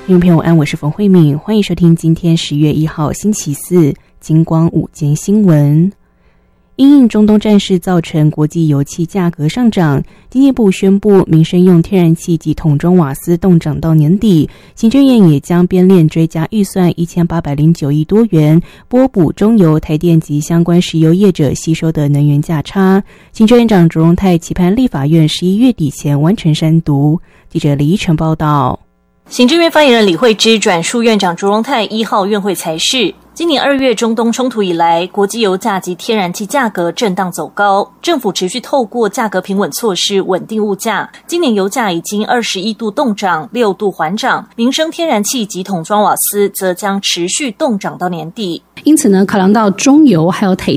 听众朋友安，我是冯慧敏，欢迎收听今天10月1号星期四金光午间新闻。因应中东战事造成国际油气价格上涨，经济部宣布民生用天然气及桶装瓦斯冻涨到年底，行政院也将编列追加预算1809亿多元，拨补中油、台电及相关石油业者吸收的能源价差。行政院长卓荣泰期盼立法院11月底前完成三读。记者李依晨报道。 行政院发言人李惠芝转述院长卓荣泰1号院会裁示，今年2月中东冲突以来，国际油价及天然气价格震荡走高，政府持续透过价格平稳措施稳定物价。今年油价已经21度冻涨，6度缓涨，民生天然气及桶装瓦斯则将持续冻涨到年底。 因此呢，考量到中油还有